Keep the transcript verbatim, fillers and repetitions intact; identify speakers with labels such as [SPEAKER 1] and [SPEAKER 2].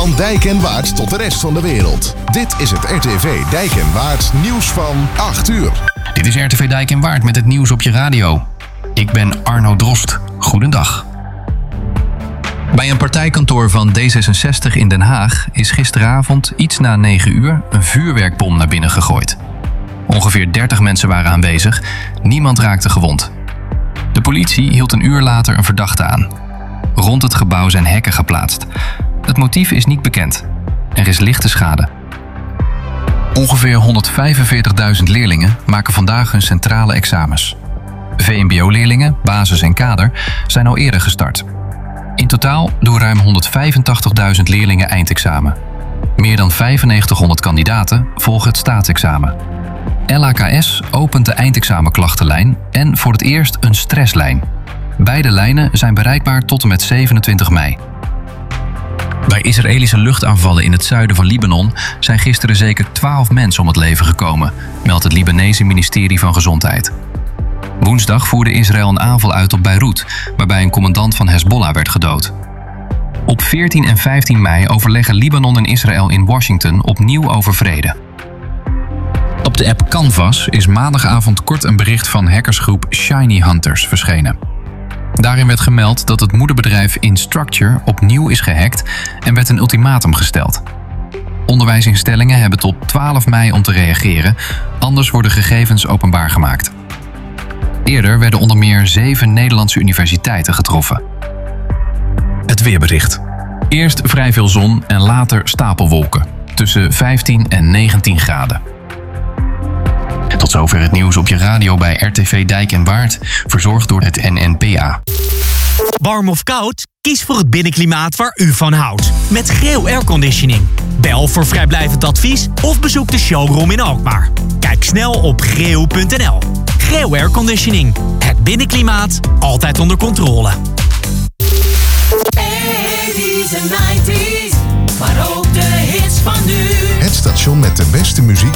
[SPEAKER 1] Van Dijk en Waard tot de rest van de wereld. Dit is het R T V Dijk en Waard nieuws van acht uur.
[SPEAKER 2] Dit is R T V Dijk en Waard met het nieuws op je radio. Ik ben Arno Drost. Goedendag. Bij een partijkantoor van D zesenzestig in Den Haag is gisteravond iets na negen uur een vuurwerkbom naar binnen gegooid. Ongeveer dertig mensen waren aanwezig. Niemand raakte gewond. De politie hield een uur later een verdachte aan. Rond het gebouw zijn hekken geplaatst. Het motief is niet bekend. Er is lichte schade. Ongeveer honderdvijfenveertigduizend leerlingen maken vandaag hun centrale examens. V M B O-leerlingen, basis en kader, zijn al eerder gestart. In totaal doen ruim honderdvijfentachtigduizend leerlingen eindexamen. Meer dan vijfennegentighonderd kandidaten volgen het staatsexamen. L A K S opent de eindexamenklachtenlijn en voor het eerst een stresslijn. Beide lijnen zijn bereikbaar tot en met zevenentwintig mei. Bij Israëlische luchtaanvallen in het zuiden van Libanon zijn gisteren zeker twaalf mensen om het leven gekomen, meldt het Libanese ministerie van Gezondheid. Woensdag voerde Israël een aanval uit op Beirut, waarbij een commandant van Hezbollah werd gedood. Op veertien en vijftien mei overleggen Libanon en Israël in Washington opnieuw over vrede. Op de app Canvas is maandagavond kort een bericht van hackersgroep Shiny Hunters verschenen. Daarin werd gemeld dat het moederbedrijf Instructure opnieuw is gehackt en werd een ultimatum gesteld. Onderwijsinstellingen hebben tot twaalf mei om te reageren, anders worden gegevens openbaar gemaakt. Eerder werden onder meer zeven Nederlandse universiteiten getroffen. Het weerbericht. Eerst vrij veel zon en later stapelwolken, tussen vijftien en negentien graden. Tot zover het nieuws op je radio bij R T V Dijk en Waard, verzorgd door het N N P A.
[SPEAKER 3] Warm of koud? Kies voor het binnenklimaat waar u van houdt. Met Greo Airconditioning. Bel voor vrijblijvend advies of bezoek de showroom in Alkmaar. Kijk snel op greo punt n l. Greo Airconditioning. Het binnenklimaat altijd onder controle.
[SPEAKER 4] eighties en nineties, maar ook de hits van nu.
[SPEAKER 1] Het station met de beste muziek